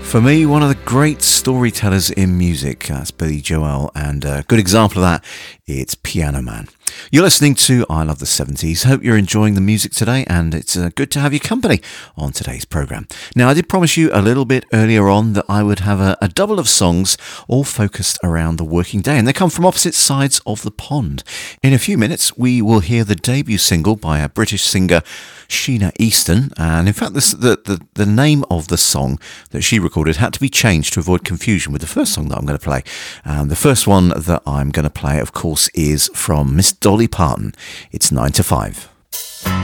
For me, one of the great storytellers in music, that's Billy Joel, and a good example of that, it's Piano Man. You're listening to I Love the 70s. Hope you're enjoying the music today, and it's good to have your company on today's programme. Now, I did promise you a little bit earlier on that I would have a double of songs all focused around the working day, and they come from opposite sides of the pond. In a few minutes, we will hear the debut single by a British singer, Sheena Easton, and in fact, the name of the song that she recorded had to be changed to avoid confusion with the first song that I'm going to play. The first one that I'm going to play, of course, is from Miss Dolly Parton. It's 9 to 5.